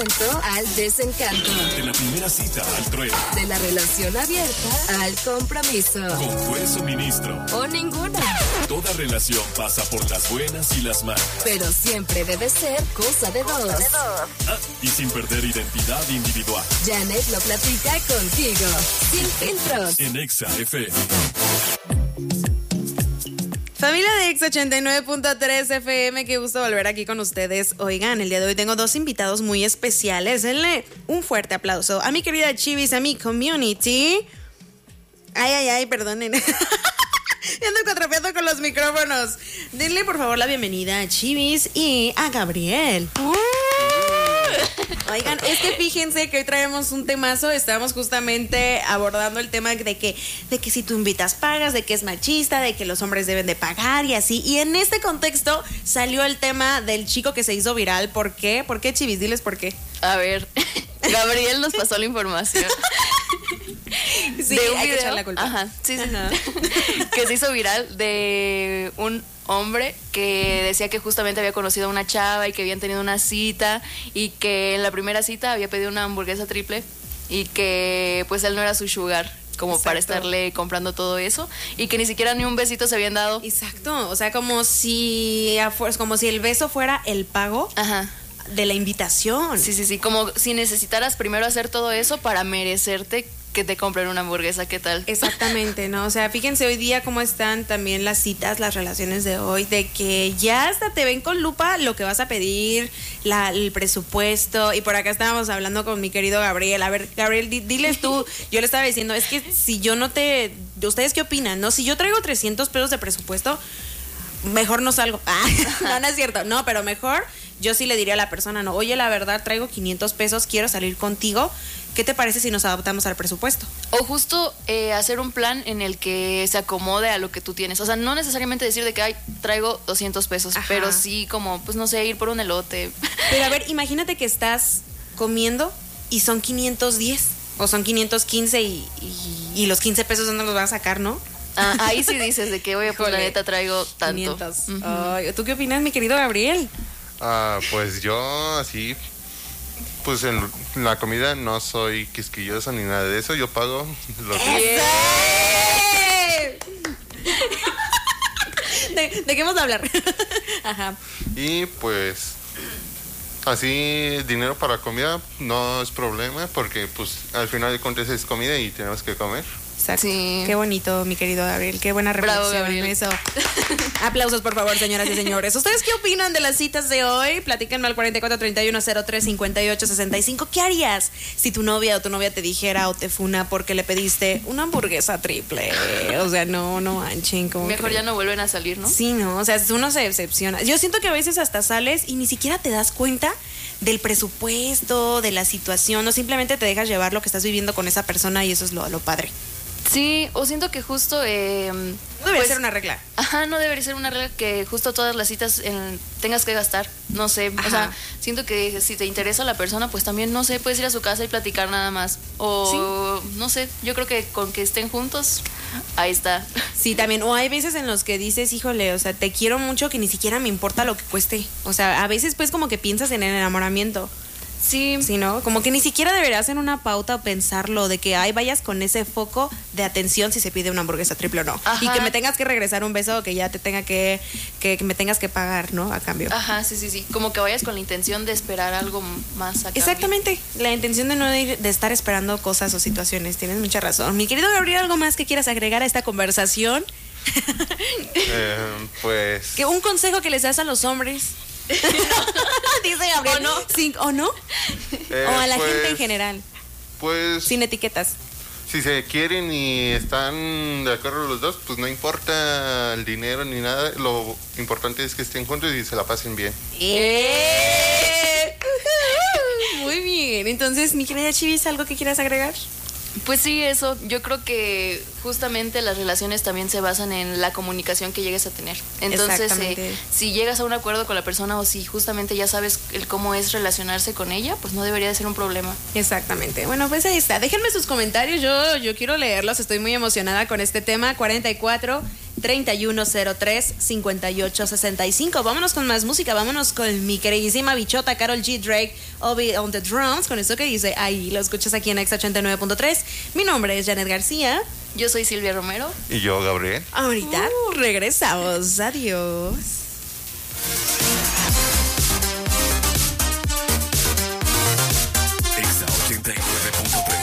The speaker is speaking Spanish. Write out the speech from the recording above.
enamoramiento al desencanto. De la primera cita al trueno. De la relación abierta al compromiso. Con juez o ministro. O ninguna. Toda relación pasa por las buenas y las malas. Pero siempre debe ser cosa de dos. Y sin perder identidad individual. Janet lo platica contigo. Sin filtros. En Exa FM. Familia de Exa 89.3 FM, qué gusto volver aquí con ustedes. Oigan, el día de hoy tengo dos invitados muy especiales. Denle un fuerte aplauso a mi querida Chivis, a mi community. Ay, perdonen. Ando contrapeando con los micrófonos. Denle por favor la bienvenida a Chivis y a Gabriel. Oigan, es que fíjense que hoy traemos un temazo. Estamos justamente abordando el tema de que si tú invitas pagas, de que es machista, de que los hombres deben de pagar y así. Y en este contexto salió el tema del chico que se hizo viral. ¿Por qué? ¿Por qué, Chivis? Diles por qué. A ver, Gabriel nos pasó la información. Sí, de un hay video, que echar la culpa. Ajá, sí. Que se hizo viral de un hombre que decía que justamente había conocido a una chava y que habían tenido una cita y que en la primera cita había pedido una hamburguesa triple y que pues él no era su sugar como Exacto. para estarle comprando todo eso y que ni siquiera ni un besito se habían dado. Exacto, o sea, como si el beso fuera el pago. Ajá. De la invitación. Sí, como si necesitaras primero hacer todo eso para merecerte que te compren una hamburguesa, ¿qué tal? Exactamente, ¿no? O sea, fíjense hoy día cómo están también las citas, las relaciones de hoy, de que ya hasta te ven con lupa lo que vas a pedir, el presupuesto, y por acá estábamos hablando con mi querido Gabriel. A ver, Gabriel, diles tú, yo le estaba diciendo, es que si yo no ¿ustedes qué opinan, no? Si yo traigo 300 pesos de presupuesto, mejor no salgo. No es cierto, no, pero mejor yo sí le diría a la persona, no, oye, la verdad, traigo 500 pesos, quiero salir contigo, ¿qué te parece si nos adaptamos al presupuesto? O justo hacer un plan en el que se acomode a lo que tú tienes. O sea, no necesariamente decir de que, ay, traigo 200 pesos, Ajá. pero sí como, pues no sé, ir por un elote. Pero a ver, imagínate que estás comiendo y son 510 o son 515 y los 15 pesos no los vas a sacar, ¿no? Ahí sí dices de que, oye, pues la Híjole, neta traigo tanto. 500. Uh-huh. Ay, ¿tú qué opinas, mi querido Gabriel? Pues yo así, pues en la comida no soy quisquilloso ni nada de eso, yo pago lo que... ¿De qué vamos a hablar? Ajá. Y pues así dinero para comida no es problema porque pues al final de cuentas es comida y tenemos que comer. Exacto. Sí. Qué bonito, mi querido Gabriel. Qué buena Bravo, reflexión. Gabriel. Eso. Aplausos, por favor, señoras y señores. ¿Ustedes qué opinan de las citas de hoy? Platíquenme al 4431-035865. ¿Qué harías si tu novia o tu novia te dijera o te funa porque le pediste una hamburguesa triple? O sea, no manchen. Mejor ya no vuelven a salir, ¿no? Sí, no, o sea, uno se decepciona. Yo siento que a veces hasta sales y ni siquiera te das cuenta del presupuesto, de la situación, o simplemente te dejas llevar lo que estás viviendo con esa persona y eso es lo padre. Sí, o siento que justo... No debería ser una regla. Ajá, no debería ser una regla que justo todas las citas tengas que gastar. No sé, Ajá. o sea, siento que si te interesa la persona, pues también, no sé, puedes ir a su casa y platicar nada más. O, no sé, yo creo que con que estén juntos, ahí está. Sí, también. O hay veces en los que dices, híjole, o sea, te quiero mucho que ni siquiera me importa lo que cueste. O sea, a veces pues como que piensas en el enamoramiento. Sí. Sí, ¿no? Como que ni siquiera deberías en una pauta pensarlo de que, ay, vayas con ese foco de atención si se pide una hamburguesa triple o no. Ajá. Y que me tengas que regresar un beso o que ya te tenga que me tengas que pagar, ¿no? A cambio. Ajá, sí. Como que vayas con la intención de esperar algo más a cambio. Exactamente, la intención de no de estar esperando cosas o situaciones, tienes mucha razón. Mi querido Gabriel, ¿algo más que quieras agregar a esta conversación? Pues... Que un consejo que les das a los hombres. Dice Gabriel. ¿O no? Sí, ¿o no? O a la pues, gente en general, Pues... sin etiquetas. Si se quieren y están de acuerdo los dos, pues no importa el dinero ni nada. Lo importante es que estén juntos y se la pasen bien. Muy bien. Entonces, mi querida Chivis, ¿algo que quieras agregar? Pues sí, eso. Yo creo que justamente las relaciones también se basan en la comunicación que llegues a tener. Entonces, Exactamente. si llegas a un acuerdo con la persona o si justamente ya sabes cómo es relacionarse con ella, pues no debería de ser un problema. Exactamente. Bueno, pues ahí está. Déjenme sus comentarios. Yo quiero leerlos. Estoy muy emocionada con este tema. 44 3103-5865. Vámonos con más música, vámonos con mi queridísima bichota Karol G. Drake, Obi on the drums, con eso que dice ahí, lo escuchas aquí en Exa 89.3. Mi nombre es Janet García. Yo soy Silvia Romero. Y yo, Gabriel. Ahorita regresamos, adiós.